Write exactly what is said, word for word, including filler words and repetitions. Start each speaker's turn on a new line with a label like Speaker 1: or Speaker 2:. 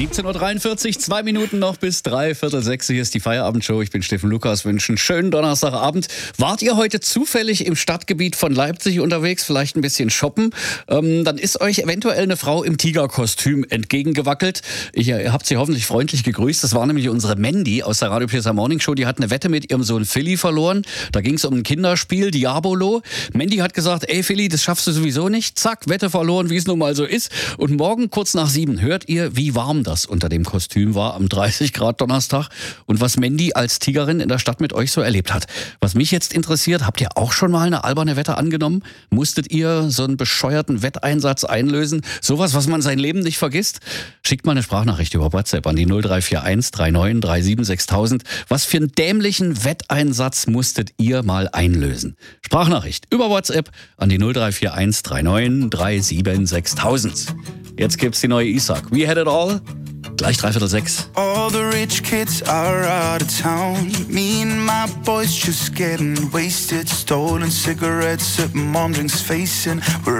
Speaker 1: siebzehn Uhr dreiundvierzig, zwei Minuten noch bis drei Viertel sechs. Hier ist die Feierabendshow. Ich bin Steffen Lukas, wünsche einen schönen Donnerstagabend. Wart ihr heute zufällig im Stadtgebiet von Leipzig unterwegs, vielleicht ein bisschen shoppen? Ähm, dann ist euch eventuell eine Frau im Tigerkostüm entgegengewackelt. Ich, ihr habt sie hoffentlich freundlich gegrüßt. Das war nämlich unsere Mandy aus der Radio P S A Morning Show. Die hat eine Wette mit ihrem Sohn Philly verloren. Da ging es um ein Kinderspiel, Diabolo. Mandy hat gesagt, ey Philly, das schaffst du sowieso nicht. Zack, Wette verloren, wie es nun mal so ist. Und morgen kurz nach sieben hört ihr, wie warm das unter dem Kostüm war am dreißig Grad Donnerstag und was Mandy als Tigerin in der Stadt mit euch so erlebt hat. Was mich jetzt interessiert, habt ihr auch schon mal eine alberne Wette angenommen? Musstet ihr so einen bescheuerten Wetteinsatz einlösen? Sowas, was man sein Leben nicht vergisst? Schickt mal eine Sprachnachricht über WhatsApp an die null drei vier eins drei neun drei sieben sechstausend. Was für einen dämlichen Wetteinsatz musstet ihr mal einlösen? Sprachnachricht über WhatsApp an die null drei vier eins drei neun drei sieben sechstausend. Jetzt gibt's die neue Isaac. We had it all. Gleich dreiviertel sechs.
Speaker 2: All the rich kids are out of town. Me and my boys just getting wasted. Stolen cigarettes at mom drinks facing. We're